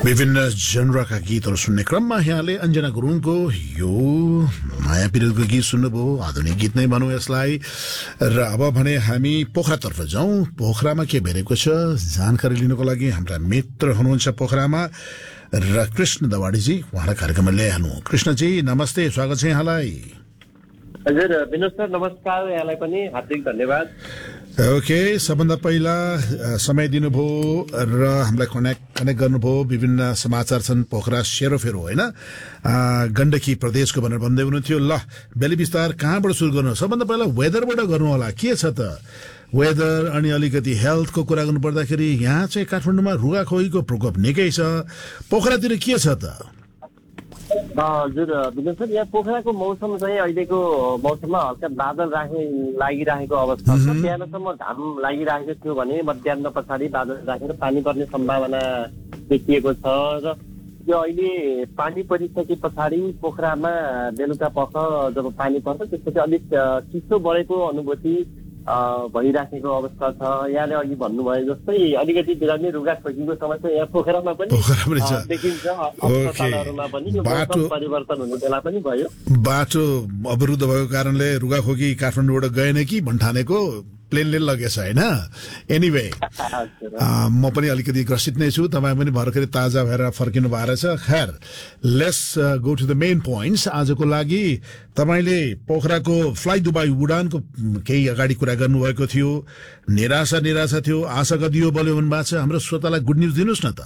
विभिन्न जनरका गीतहरू सुन्ने क्रममा यहाँले अञ्जना गुरुङको यो माया पिरेलको गीत सुन्नुभयो। आधुनिक गीत नै भनौँ यसलाई। र अब भने हामी पोखरातर्फ जाउँ। पोखरामा के भेटेको छ जानकारी लिनको लागि हाम्रा मित्र हुनुहुन्छ पोखरामा र कृष्ण दवाडीजी, उहाँलाई कार्यक्रममा ल्याइहाल्नु। कृष्णजी नमस्ते, स्वागत छ यहाँलाई। हजुर विनोद सर नमस्कार, यहाँलाई पनि हार्दिक धन्यवाद। ओके, सबभन्दा पहिला समय दिनुभयो र हामीलाई कनेक्ट गर्नुभयो। विभिन्न समाचार छन् पोखरा सेरोफेरो होइन, गण्डकी प्रदेशको भनेर भन्दै हुनुहुन्थ्यो। ल बेली विस्तार कहाँबाट सुरु गर्नु? सबभन्दा पहिला वेदरबाट गर्नु होला। के छ त वेदर, अनि अलिकति हेल्थको कुरा गर्नु पर्दाखेरि यहाँ चाहिँ काठमाडौँमा रुगाखोकीको प्रकोप निकै छ। पोखरातिर के छ त? हजुर विनोद सर, यहाँ पोखराको मौसम चाहिँ अहिलेको मौसममा हल्का बादल लागिरहेको अवस्था छ। बिहानसम्म घाम लागिरहेको थियो भने मध्याह पछाडि बादल राखेर पानी पर्ने सम्भावना देखिएको छ। र यो अहिले पानी परिसके पछाडि पोखरामा बेलुका पख जब पानी पर्छ त्यसपछि अलिक चिसो बढेको अनुभूति भइराखेको अवस्था छ। यहाँले अघि भन्नुभयो जस्तै अलिकति बिरामी रुगाखोकीको समस्या यहाँ पोखरामा पनि देखिन्छ। अस्पतालहरूमा पनि यो मौसम परिवर्तन हुने बेला पनि भयो। बाटो अवरुद्ध भएको कारणले रुगाखोकी काठमाडौँबाट गएन कि भन्ठानेको प्लेनले लगेछ होइन। एनिवे म पनि अलिकति ग्रसित नै छु, तपाईँ पनि भर्खरै ताजा भएर फर्किनु भएको रहेछ। खैर, let's go to the main points. आजको लागि तपाईँले पोखराको फ्लाइ दुबई उडानको केही अगाडि कुरा गर्नुभएको थियो। निराशा थियो, आशा दियो बल्यो भन्नुभएको छ। हाम्रो श्रोतालाई गुड न्युज दिनुहोस् न त।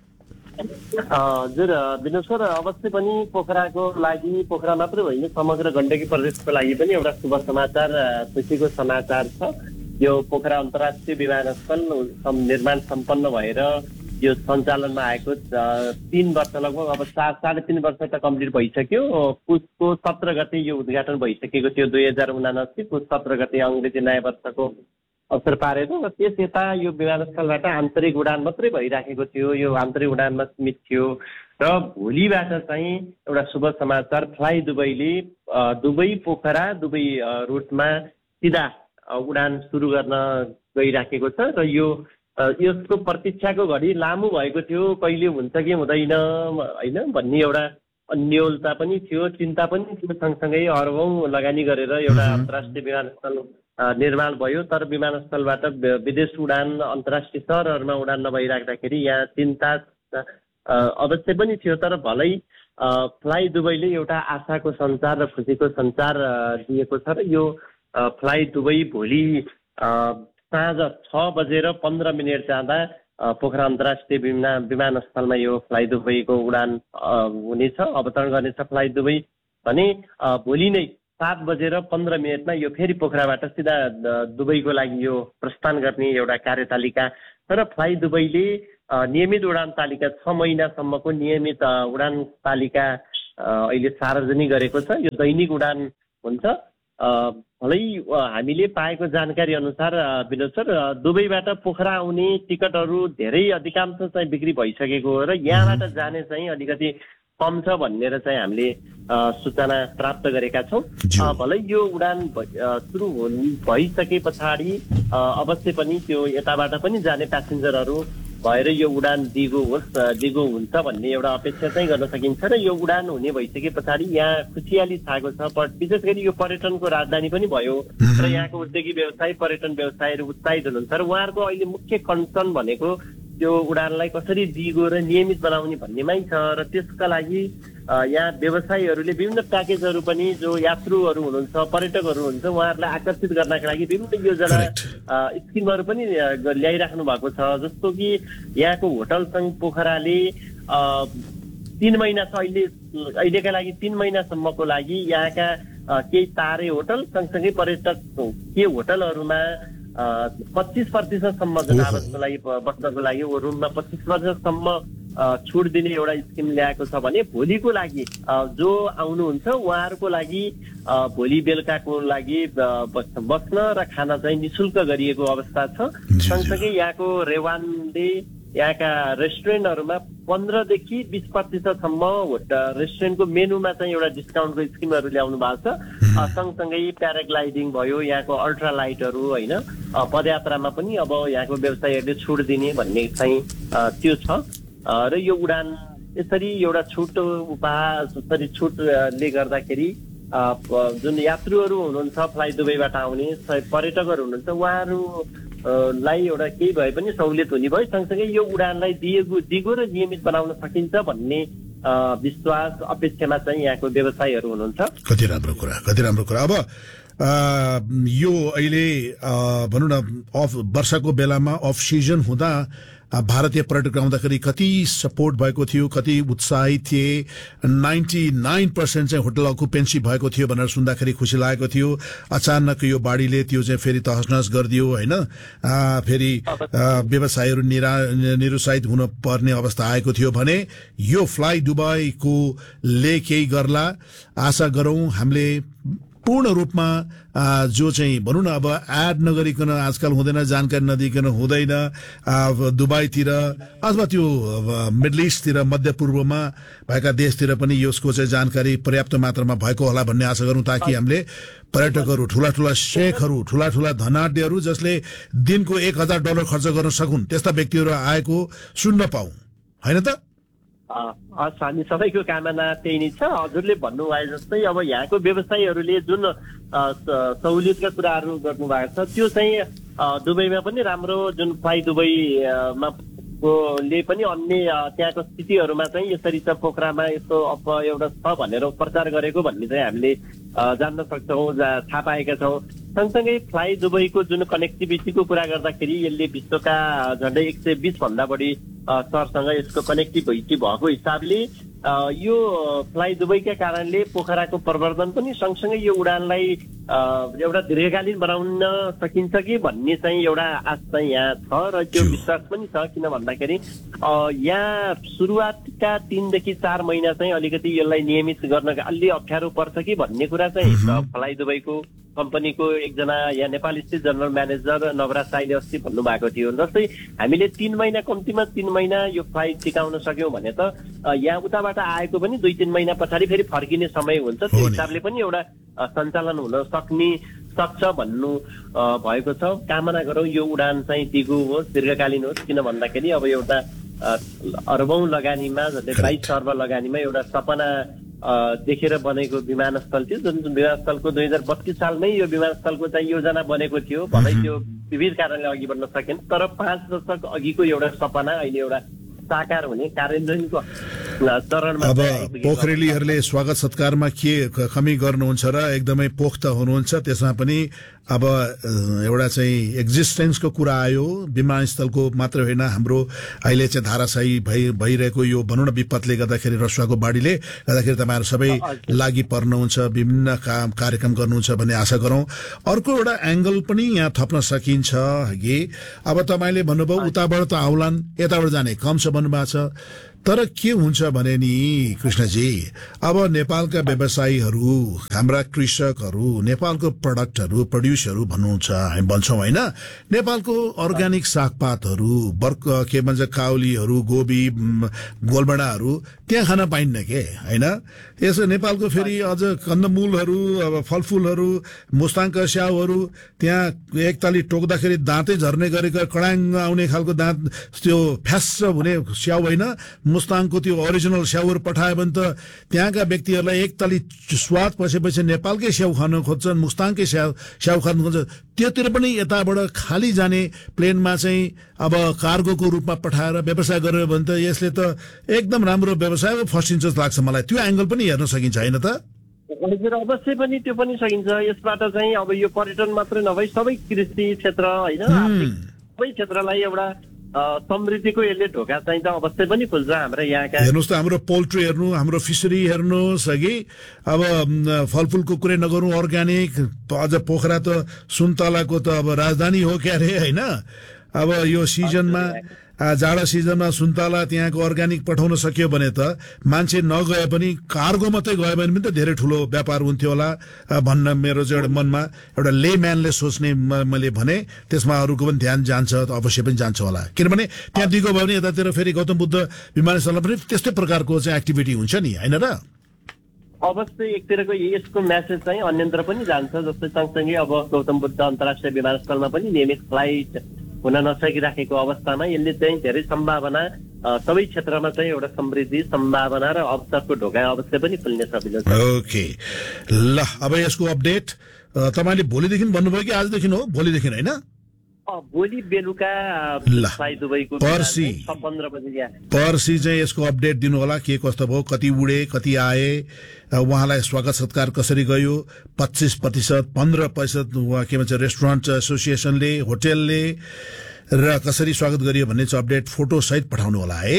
हजुर विनोद सर, अवश्य पनि पोखराको लागि, पोखरा मात्रै होइन समग्र गण्डकी प्रदेशको लागि पनि एउटा शुभ समाचार, खुसीको समाचार छ। यो पोखरा अन्तर्राष्ट्रिय विमानस्थल निर्माण सम्पन्न भएर यो सञ्चालनमा आएको 3 वर्ष, लगभग अब 3.5 वर्ष त कम्प्लिट भइसक्यो। पुसको 17 गते यो उद्घाटन भइसकेको थियो। 2079 पुस 17 गते अङ्ग्रेजी नयाँ वर्षको अवसर पारेर र त्यस यता यो विमानस्थलबाट आन्तरिक उडान मात्रै भइराखेको थियो। यो आन्तरिक उडानमा सीमित थियो र भोलिबाट चाहिँ एउटा शुभ समाचार, फ्लाइ दुबईले दुबई पोखरा दुबई रुटमा सिधा उडान सुरु गर्न गइराखेको छ। र यसको प्रतीक्षाको घडी लामो भएको थियो, कहिले हुन्छ कि हुँदैन होइन भन्ने एउटा अन्योलता पनि थियो, चिन्ता पनि थियो। सँगसँगै अरबौं लगानी गरेर एउटा अन्तर्राष्ट्रिय विमानस्थल निर्माण भयो। तर विमानस्थलबाट विदेश उडान, अन्तर्राष्ट्रिय सहरहरूमा उडान नभइराख्दाखेरि यहाँ चिन्ता अवश्य पनि थियो। तर भलै फ्लाइ दुबईले एउटा आशाको सञ्चार र खुसीको सञ्चार दिएको छ। र यो फ्लाइ दुबई भोलि साँझ 6:15 जाँदा पोखरा अन्तर्राष्ट्रिय विमानस्थलमा यो फ्लाइ दुबईको उडान हुनेछ, अवतरण गर्नेछ। फ्लाइ दुबई भने भोलि नै 7:15 यो फेरि पोखराबाट सिधा दुबईको लागि यो प्रस्थान गर्ने एउटा कार्यतालिका। तर फ्लाइ दुबईले नियमित उडान तालिका 6 महिनासम्मको नियमित उडान तालिका अहिले सार्वजनिक गरेको छ। यो दैनिक उडान हुन्छ। भलै हामीले पाएको जानकारी अनुसार विनोद सर, दुबईबाट पोखरा आउने टिकटहरू धेरै अधिकांश चाहिँ बिक्री भइसकेको हो र यहाँबाट जाने चाहिँ अलिकति कम छ भनेर चाहिँ हामीले सूचना प्राप्त गरेका छौँ। भलै यो उडान सुरु भइसके पछाडि अवश्य पनि त्यो यताबाट पनि जाने प्यासेन्जरहरू भएर यो उडान दिगो हुन्छ भन्ने एउटा अपेक्षा चाहिँ गर्न सकिन्छ। र यो उडान हुने भइसके पछाडि यहाँ खुसियाली छाएको छ। विशेष गरी यो पर्यटनको राजधानी पनि भयो र यहाँको उद्योगिक व्यवसाय, पर्यटन व्यवसायहरू उत्साहित हुनुहुन्छ। र उहाँहरूको अहिले मुख्य कन्सर्न भनेको त्यो उडानलाई कसरी दिगो र नियमित बनाउने भन्नेमै छ। र त्यसका लागि यहाँ व्यवसायीहरूले विभिन्न प्याकेजहरू पनि, जो यात्रुहरू हुनुहुन्छ, पर्यटकहरू हुनुहुन्छ, उहाँहरूलाई आकर्षित गर्नका लागि विभिन्न योजना स्किमहरू पनि ल्याइराख्नु भएको छ। जस्तो कि यहाँको होटल सङ्घ पोखराले 3 महिना छ, अहिलेका लागि 3 महिनासम्मको लागि यहाँका केही तारे होटल सँगसँगै पर्यटक के होटलहरूमा 25% जनावरको लागि बस्नको लागि रुममा 25% छुट दिने एउटा स्किम ल्याएको छ भने भोलिको लागि जो आउनुहुन्छ उहाँहरूको लागि भोलि बेलुकाको लागि बस्न र खाना चाहिँ निशुल्क गरिएको अवस्था छ। सँगसँगै यहाँको रेवानले यहाँका रेस्टुरेन्टहरूमा 15 देखि 20% रेस्टुरेन्टको मेनुमा चाहिँ एउटा डिस्काउन्टको स्किमहरू ल्याउनु भएको छ। सँगसँगै प्याराग्लाइडिङ भयो, यहाँको अल्ट्रा लाइटहरू होइन, पदयात्रामा पनि अब यहाँको व्यवसायीहरूले छुट दिने भन्ने चाहिँ त्यो छ। र यो उडान यसरी एउटा छुट उपहार जसरी छुटले गर्दाखेरि जुन यात्रुहरू हुनुहुन्छ फ्लाइ दुबईबाट आउने पर्यटकहरू हुनुहुन्छ उहाँहरूलाई एउटा केही भए पनि सहुलियत हुने भयो। सँगसँगै यो उडानलाई दिगो र नियमित बनाउन सकिन्छ भन्ने विश्वास अपेक्षामा चाहिँ यहाँको व्यवसायीहरू हुनुहुन्छ। कति राम्रो कुरा। अब यो अहिले भनौँ न वर्षाको बेलामा अफ सिजन हुँदा भारतीय पर्यटक आउँदाखेरि कति सपोर्ट भएको थियो, कति उत्साहित थिए। 99% चाहिँ होटल अकुपेन्सी भएको थियो भनेर सुन्दाखेरि खुसी लागेको थियो। अचानक यो बाढीले त्यो चाहिँ फेरि तहसनहस गरिदियो होइन। फेरि व्यवसायीहरू निरुत्साहित हुन पर्ने अवस्था आएको थियो भने यो फ्लाइ दुबईको ले केही गर्ला आशा गरौं। हामीले पूर्ण रूपमा जो चाहिँ भनौँ न अब एड नगरिकन आजकल हुँदैन, जानकारी नदिकन हुँदैन। दुबईतिर अथवा त्यो मिडल इस्टतिर मध्य पूर्वमा भएका देशतिर पनि यसको चाहिँ जानकारी पर्याप्त मात्रामा भएको होला भन्ने आशा गरौँ, ताकि हामीले पर्यटकहरू ठूला शेखहरू ठूला धनाढ्यहरू जसले दिनको $1000 खर्च गर्न सकुन् त्यस्ता व्यक्तिहरू आएको सुन्न पाऊ, होइन त? हामी सबैको कामना त्यही नै छ। हजुरले भन्नुभए जस्तै अब यहाँको व्यवसायीहरूले जुन सहुलियतका कुराहरू गर्नुभएको छ त्यो चाहिँ दुबईमा पनि राम्रो, जुन फ्लाइ दुबईमा ले पनि अन्य त्यहाँको स्थितिहरूमा चाहिँ यसरी छ पोखरामा यस्तो एउटा छ भनेर प्रचार गरेको भन्ने चाहिँ हामीले जान्न सक्छौँ, थाहा पाएका छौँ। सँगसँगै फ्लाइ दुबईको जुन कनेक्टिभिटीको कुरा गर्दाखेरि यसले विश्वका झन्डै 120 भन्दा बढी शहरसँग यसको कनेक्टिभिटी भएको हिसाबले यो फ्लाइ दुबईका कारणले पोखराको प्रवर्धन पनि सँगसँगै यो उडानलाई एउटा दीर्घकालीन बनाउन सकिन्छ कि भन्ने चाहिँ एउटा आश चाहिँ यहाँ छ र त्यो विश्वास पनि छ। किन भन्दाखेरि यहाँ सुरुवातका 3 देखि 4 महिना चाहिँ अलिकति यसलाई नियमित गर्न अलि अप्ठ्यारो पर्छ कि भन्ने कुरा चाहिँ फ्लाइ दुबईको कम्पनीको एकजना यहाँ नेपाल स्थित जनरल म्यानेजर नवराज साईले अस्ति भन्नुभएको थियो। जस्तै हामीले 3 महिना कम्तीमा 3 महिना यो फ्लाइट टिकाउन सक्यौं भने त यहाँ उताबाट आएको पनि 2-3 महिना पछाडि फेरि फर्किने समय हुन्छ। त्यो हिसाबले पनि एउटा सञ्चालन हुन सक्छ भन्नु भएको छ। कामना गरौँ यो उडान चाहिँ दिगो होस्, दीर्घकालीन होस्। किन भन्दाखेरि अब एउटा अरबौं लगानीमा झन्डै 22 अर्ब लगानीमा एउटा सपना देखेर बनेको विमानस्थल थियो, जुन विमानस्थलको 2032 सालमै यो विमानस्थलको चाहिँ योजना बनेको थियो। भलै त्यो विविध कारणले अघि बढ्न सकेन, तर 5 दशक अघिको एउटा सपना अहिले एउटा साकार हुने कार्यान्वयनको चरणमा। अब पोखरेलीहरूले स्वागत सत्कारमा के कमी गर्नुहुन्छ र एकदमै पोख्त हुनुहुन्छ, त्यसमा पनि अब एउटा चाहिँ एक्जिस्टेन्सको कुरा आयो। विमानस्थलको मात्र होइन, हाम्रो अहिले चाहिँ धाराशाही भइरहेको यो भनौँ न विपदले गर्दाखेरि, रसुवाको बाढीले गर्दाखेरि तपाईँहरू सबै लागि पर्नुहुन्छ, विभिन्न कार्यक्रम गर्नुहुन्छ भन्ने आशा गरौँ। अर्को एउटा एंगल पनि यहाँ थप्न सकिन्छ कि अब तपाईँले भन्नुभयो उताबाट त आउलान्, यताबाट जाने कम छ भन्नुभएको छ। तर के हुन्छ भने नि कृष्णजी, अब नेपालका व्यवसायीहरू, हाम्रा कृषकहरू, नेपालको प्रोड्युसरहरू भन्नुहुन्छ, हामी भन्छौँ होइन, नेपालको अर्ग्यानिक सागपातहरू, के भन्छ काउलीहरू, गोबी, गोलबडाहरू त्यहाँ खान पाइन्न के होइन। यसो नेपालको फेरि अझ कन्दमूलहरू, अब फलफूलहरू, मुस्ताङका स्याउहरू त्यहाँ एकताली टोक्दाखेरि दाँतै झर्ने गरेको कडाङ आउने खालको दाँत, त्यो फ्यास हुने स्याउ होइन, मुस्ताङको त्यो ओरिजिनल स्याउहरू पठायो भने त त्यहाँका व्यक्तिहरूलाई एकताली स्वाद पसेपछि नेपालकै स्याउ खान खोज्छन्, मुस्ताङकै स्याउ खान खोज्छ। त्योतिर पनि यताबाट खाली जाने प्लेनमा चाहिँ अब कार्गोको रूपमा पठाएर व्यवसाय गर्यो भने त यसले त एकदम राम्रो व्यवसाय फस्टिन्छ जस्तो लाग्छ मलाई। त्यो एंगल पनि हेर्न सकिन्छ होइन त? हजुर, अवश्य पनि त्यो पनि सकिन्छ। यसबाट चाहिँ अब यो पर्यटन मात्रै नभई सबै कृषि क्षेत्र होइन, सबै क्षेत्रलाई एउटा समृद्धिको यसले ढोका चाहिँ त अवश्य पनि खुल्छ। हाम्रो यहाँका हेर्नुहोस् त, हाम्रो पोल्ट्री हेर्नु, हाम्रो फिसरी हेर्नुहोस् अघि, अब फलफूलको कुरै नगरौँ, अर्ग्यानिक। अझ पोखरा त सुन्तलाको त अब राजधानी हो क्या अरे होइन। अब यो सिजनमा, जाडा सिजनमा सुन्तला त्यहाँको अर्ग्यानिक पठाउन सक्यो भने त मान्छे नगए पनि कार्गो मात्रै गयो भने पनि त धेरै ठुलो व्यापार हुन्थ्यो होला भन्न मेरो चाहिँ एउटा मनमा एउटा लेम्यानले सोच्ने मैले भने। त्यसमा अरूको पनि ध्यान जान्छ, अवश्य पनि जान्छ होला, किनभने त्यहाँ दिगो भयो भने यतातिर फेरि गौतम बुद्ध विमानस्थलमा पनि त्यस्तै प्रकारको चाहिँ एक्टिभिटी हुन्छ नि, होइन र? अवश्य एकतिरको यसको म्यासेज चाहिँ अन्यत्र पनि जान्छ। जस्तै सँगसँगै अब गौतम बुद्ध अन्तर्राष्ट्रिय विमानस्थलमा पनि नियमित फ्लाइट हुन नसकिराखेको अवस्थामा यसले चाहिँ धेरै सम्भावना सबै क्षेत्रमा चाहिँ एउटा समृद्धि सम्भावना र अवसरको ढोका अवश्य पनि खुल्ने छ विनोद सर। ओके ल अब यसको अपडेट तपाईँले भोलिदेखि भन्नुभयो कि आजदेखि हो? भोलिदेखि होइन? भोलि बेलुका दुबईको पर्सि 15 बजे पर्सि चाहिँ यसको अपडेट दिनु होला, के कस्तो भयो, कति उडे, कति आए, उहाँलाई स्वागत सत्कार कसरी गयो, 25%, 15% के भन्छ रेस्टुरेन्ट एसोसिएसनले, होटेलले र कसरी स्वागत गरियो भन्ने चाहिँ अपडेट फोटो सहित पठाउनु होला है।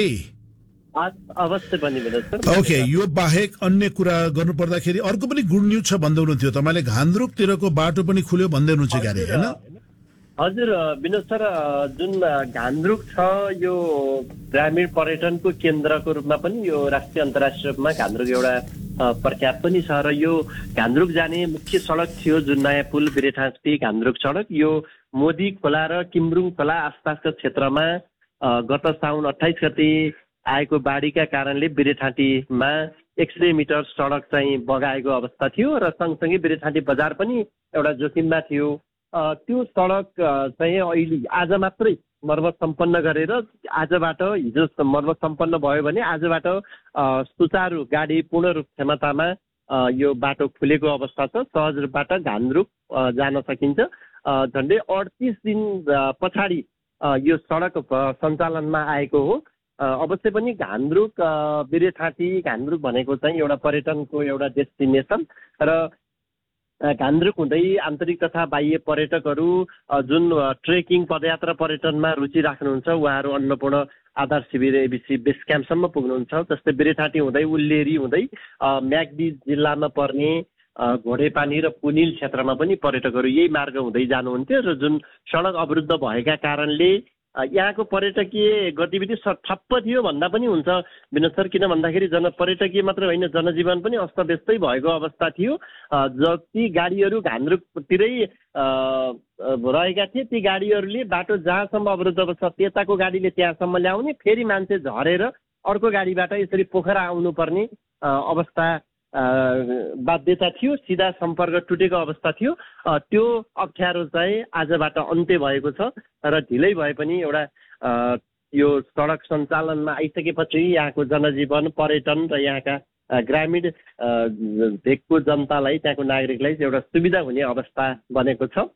अवश्य पनि विनोद सर। ओके, यो बाहेक अन्य कुरा गर्नु पर्दाखेरि अर्को पनि गुड न्यूज छ भन्दै हुनुहुन्थ्यो तपाईँले, घान्द्रुकतिरको बाटो पनि खुल्यो भन्दै हुनुहुन्छ क्यारे हैन? हजुर विनोद सर, जुन घान्द्रुक छ यो ग्रामीण पर्यटनको केन्द्रको रूपमा पनि यो राष्ट्रिय अन्तर्राष्ट्रिय रूपमा घान्द्रुक एउटा प्रख्यात पनि छ र यो घान्द्रुक जाने मुख्य सडक थियो जुन नयाँ पुल बिरेठाँटी घान्द्रुक सडक, यो मोदी खोला र किम्रुङ खोला आसपासका क्षेत्रमा गत साउन 28 गते आएको बाढीका कारणले बिरेठाँटीमा 100 मिटर सडक चाहिँ बगाएको अवस्था थियो र सँगसँगै बिरेठाँटी बजार पनि एउटा जोखिममा थियो। त्यो सडक चाहिँ अहिले आज मात्रै मर्मत सम्पन्न गरेर आजबाट, हिजो मर्मत सम्पन्न भयो भने आजबाट सुचारू गाडी पूर्ण रूप क्षमतामा यो बाटो खुलेको अवस्था छ। सहज रूपबाट घान्द्रुक जान सकिन्छ। झन्डै 38 दिन पछाडि यो सडक सञ्चालनमा आएको हो। अवश्य पनि घान्द्रुक बिरेठाँटी घान्द्रुक भनेको चाहिँ एउटा पर्यटनको एउटा डेस्टिनेसन र घान्द्रुक हुँदै आन्तरिक तथा बाह्य पर्यटकहरू जुन ट्रेकिङ पदयात्रा पर्यटनमा रुचि राख्नुहुन्छ उहाँहरू अन्नपूर्ण आधार शिविर एबिसी बेस क्याम्पसम्म पुग्नुहुन्छ। जस्तै बिरेठाँटी हुँदै उल्लेरी हुँदै म्याग्दी जिल्लामा पर्ने घोडेपानी र पुनिल क्षेत्रमा पनि पर्यटकहरू यही मार्ग हुँदै जानुहुन्थ्यो र जुन सडक अवरुद्ध भएका कारणले यहाँको पर्यटकीय गतिविधि ठप्प थियो भन्दा पनि हुन्छ विनोद सर। किन भन्दाखेरि पर्यटकीय मात्र होइन, जनजीवन पनि अस्तव्यस्तै भएको अवस्था थियो। जति गाडीहरू घान्द्रुकतिरै रहेका थिए ती गाडीहरूले बाटो जहाँसम्म अवरुद्ध छ त्यताको गाडीले त्यहाँसम्म ल्याउने, फेरि मान्छे झरेर अर्को गाडीबाट यसरी पोखरा आउनुपर्ने अवस्था बाध्यता थियो। सिधा सम्पर्क टुटेको अवस्था थियो। त्यो अप्ठ्यारो चाहिँ आजबाट अन्त्य भएको छ र ढिलै भए पनि एउटा यो सडक सञ्चालनमा आइसकेपछि यहाँको जनजीवन, पर्यटन र यहाँका ग्रामीण भेगको जनतालाई, त्यहाँको नागरिकलाई एउटा सुविधा हुने अवस्था बनेको छ।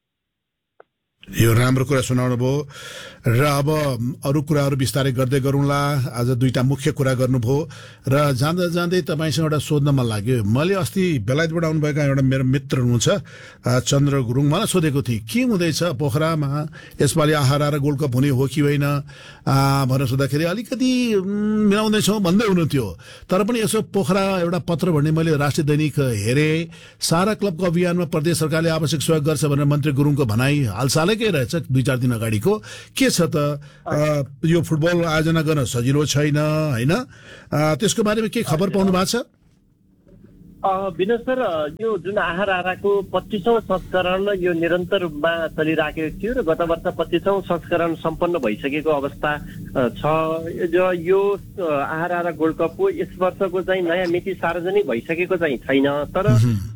यो राम्रो कुरा सुनाउनु भयो र अब अरू कुराहरू बिस्तारै गर्दै गरौँला। आज दुईटा मुख्य कुरा गर्नुभयो र जाँदा जाँदै तपाईँसँग एउटा सोध्न मन लाग्यो। मैले अस्ति बेलायतबाट आउनुभएका एउटा मेरो मित्र हुनुहुन्छ चन्द्र गुरुङ, मलाई सोधेको थिएँ के हुँदैछ पोखरामा यसपालि आहारा गोल्ड कप हुने हो कि होइन भनेर सोद्धाखेरि अलिकति मिलाउँदैछौँ भन्दै हुनुहुन्थ्यो। तर पनि यसो पोखरा एउटा पत्र भन्ने मैले राष्ट्रिय दैनिक हेरेँ, सारा क्लबको अभियानमा प्रदेश सरकारले आवश्यक सहयोग गर्छ भनेर मन्त्री गुरुङको भनाई हालसालै के रहेछ 2-4 दिन अगाडिको। के छ त यो फुटबल आयोजना गर्न सजिलो छैन हैन? त्यसको बारेमा के खबर पाउनु भएको छ? विनोद सर, यो जुन आहाराको 25औं संस्करण यो निरन्तर रूपमा चलिराखेको थियो र गत वर्ष 25औं संस्करण सम्पन्न भइसकेको अवस्था छ। यो आहारा गोल्ड कपको यस वर्षको चाहिँ नयाँ मिति सार्वजनिक भइसकेको चाहिँ छैन। तर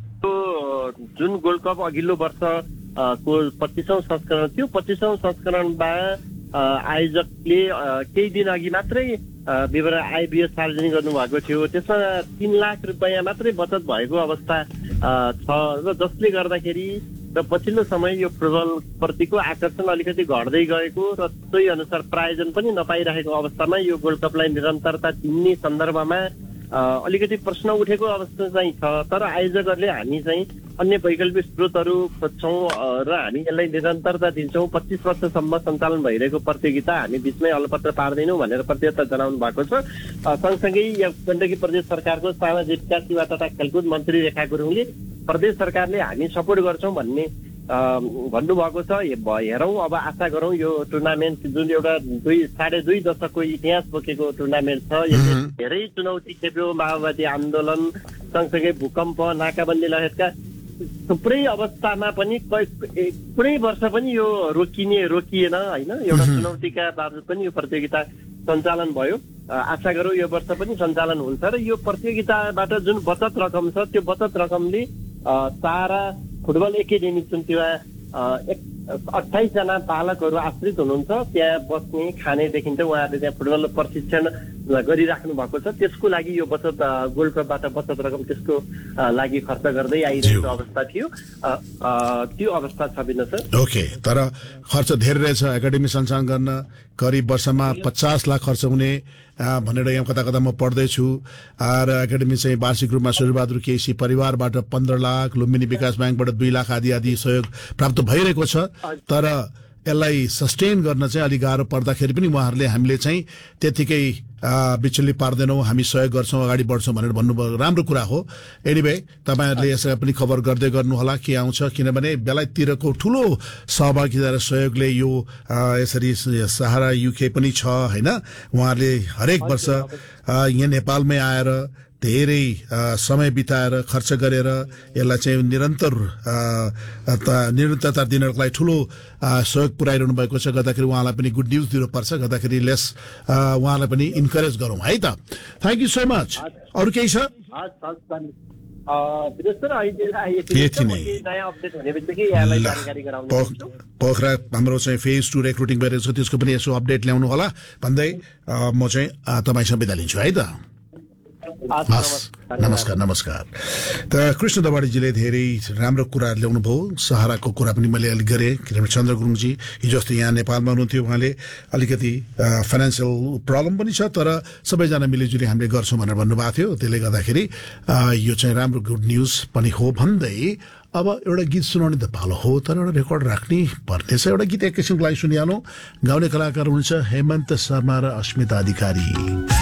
जुन गोल्ड कप अघिल्लो वर्ष को 25औं संस्करण थियो, 25औं संस्करणमा आयोजकले केही दिन अघि मात्रै विवरण आय सार्वजनिक गर्नुभएको थियो। त्यसमा 3 लाख रुपियाँ मात्रै बचत भएको अवस्था छ र जसले गर्दाखेरि र पछिल्लो समय यो फुटबल प्रतिको आकर्षण अलिकति घट्दै गएको र त्यही अनुसार प्रायोजन पनि नपाइरहेको अवस्थामा यो गोल्ड कपलाई निरन्तरता दिने सन्दर्भमा अलिकति प्रश्न उठेको अवस्था चाहिँ छ। तर आयोजकहरूले हामी चाहिँ अन्य वैकल्पिक स्रोतहरू खोज्छौँ र हामी यसलाई निरन्तरता दिन्छौँ। 25 वर्षसम्म सञ्चालन भइरहेको प्रतियोगिता हामी बिचमै अलपत्र पार्दैनौँ भनेर प्रतिबद्धता जनाउनु भएको छ। सँगसँगै गण्डकी प्रदेश सरकारको सामाजिक विकास सेवा तथा खेलकुद मन्त्री रेखा गुरुङले प्रदेश सरकारले हामी सपोर्ट गर्छौँ भन्ने भन्नुभएको छ। हेरौँ, अब आशा गरौँ यो टुर्नामेन्ट जुन एउटा 2.5 दशकको इतिहास बोकेको टुर्नामेन्ट छ, यसले धेरै चुनौती खेप्यो। माओवादी आन्दोलन सँगसँगै भूकम्प, नाकाबन्दी लगायतका थुप्रै अवस्थामा पनि कुनै वर्ष पनि यो रोकिएन होइन। एउटा चुनौतीका बावजुद पनि यो प्रतियोगिता सञ्चालन भयो। आशा गरौँ यो वर्ष पनि सञ्चालन हुन्छ र यो प्रतियोगिताबाट जुन बचत रकम छ त्यो बचत रकमले सारा फुटबल एकाडेमी जुन त्यो 28 जना बालकहरू आश्रित हुनुहुन्छ। त्यहाँ बस्ने खानेदेखि चाहिँ उहाँहरूले त्यहाँ फुटबल प्रशिक्षण गरिराख्नु भएको छ। त्यसको लागि यो बचत गोल्ड क्लबबाट बचत रकम त्यसको लागि खर्च गर्दै आइरहेको अवस्था थियो। त्यो अवस्था छ बिना सर। ओके, तर खर्च धेरै रहेछ एकाडेमी सञ्चालन गर्न, करिब वर्षमा 50 लाख खर्च हुने भनेर यहाँ कता कता म पढ्दैछु। र एकाडेमी चाहिँ वार्षिक रूपमा सूर्यबहादुर केसी परिवारबाट 15 लाख, लुम्बिनी विकास ब्याङ्कबाट 2 लाख आदि सहयोग प्राप्त भइरहेको छ। तर यसलाई सस्टेन गर्न चाहिँ अलिक गाह्रो पर्दाखेरि पनि उहाँहरूले हामीले चाहिँ त्यतिकै बिचुली पार्दैनौँ, हामी सहयोग गर्छौँ, अगाडि बढ्छौँ भनेर भन्नुभयो। राम्रो कुरा हो। एनिवे तपाईँहरूले यसलाई पनि खबर गर्दै गर्नुहोला के आउँछ, किनभने बेलायततिरको ठुलो सहभागिता र सहयोगले यो यसरी सहारा युके पनि छ होइन। उहाँहरूले हरेक वर्ष यहाँ नेपालमै आएर धेरै समय बिताएर खर्च गरेर यसलाई चाहिँ निरन्तरता दिनको लागि ठुलो सहयोग पुर्याइरहनु भएको छ। गर्दाखेरि उहाँलाई पनि गुड न्युज दिनुपर्छ, गर्दाखेरि लेस उहाँलाई पनि इन्करेज गरौँ है त। Thank you so much. अरू केही छ? पोखरा हाम्रो चाहिँ फेज 2 रेक्रुटिङ भइरहेको छ, त्यसको पनि यसो अपडेट ल्याउनु होला भन्दै म चाहिँ तपाईँसँग बिदा लिन्छु है त। नमस्कार। त कृष्ण दवाडीजीले धेरै राम्रो कुराहरू ल्याउनु भयो। सहाराको कुरा पनि मैले अलिक गरेँ, किनभने चन्द्र गुरुङजी हिजो अस्ति यहाँ नेपालमा हुनुहुन्थ्यो। उहाँले अलिकति फाइनेन्सियल प्रब्लम पनि छ, तर सबैजना मिलिजुली हामीले गर्छौँ भनेर भन्नुभएको थियो। त्यसले गर्दाखेरि यो चाहिँ राम्रो गुड न्युज पनि हो भन्दै अब एउटा गीत सुनाउने त पालो हो, तर एउटा रेकर्ड राख्नै पर्नेछ। एउटा गीत एक किसिमको लागि सुनिहालौँ। गाउने कलाकार हुनुहुन्छ हेमन्त शर्मा र अस्मिता अधिकारी।